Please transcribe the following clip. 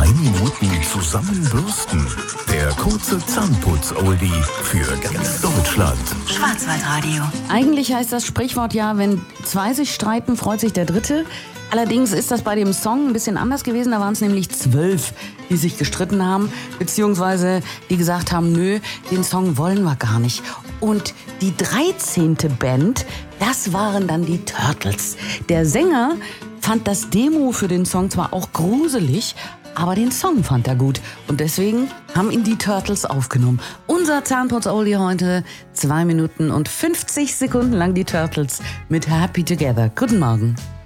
Minuten zusammenbürsten. Der kurze Zahnputz-Oldie für ganz Deutschland. Schwarzwaldradio. Eigentlich heißt das Sprichwort ja, wenn zwei sich streiten, freut sich der Dritte. Allerdings ist das bei dem Song ein bisschen anders gewesen. Da waren es nämlich 12, die sich gestritten haben, beziehungsweise die gesagt haben, nö, den Song wollen wir gar nicht. Und die 13. Band, das waren dann die Turtles. Der Sänger fand das Demo für den Song zwar auch gruselig, aber den Song fand er gut. Und deswegen haben ihn die Turtles aufgenommen. Unser Zahnputz-Oldie heute, 2 Minuten und 50 Sekunden lang die Turtles mit Happy Together. Guten Morgen.